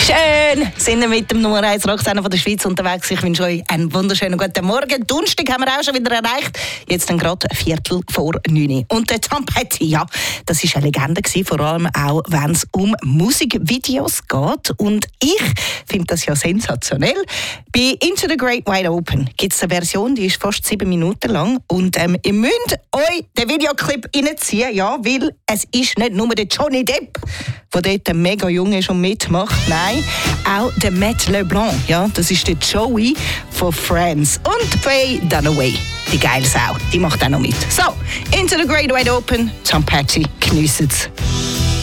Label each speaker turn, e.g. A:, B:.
A: Schön, sind wir mit dem Nummer 1 Rocksender von der Schweiz unterwegs. Ich wünsche euch einen wunderschönen guten Morgen. Donnerstag haben wir auch schon wieder erreicht. Jetzt dann gerade 8:45. Und der Tom Petty, ja, das war eine Legende gewesen, vor allem auch, wenn es um Musikvideos geht. Und ich finde das ja sensationell. Bei Into the Great Wide Open gibt es eine Version, die ist fast 7 Minuten lang. Und ihr müsst euch den Videoclip reinziehen, ja, weil es ist nicht nur der Johnny Depp, der dort mega jung ist und mitmacht. Nein, auch der Matt LeBlanc, ja, das ist der Joey von Friends. Und Faye Dunaway, die geile Sau, die macht auch noch mit. So, Into the Great Wide Open, Tom Petty, geniessen's.